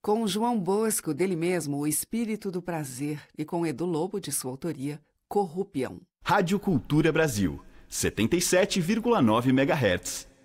Com João Bosco, dele mesmo, O Espírito do Prazer, e com Edu Lobo, de sua autoria, Corrupião. Rádio Cultura Brasil, 77,9 MHz.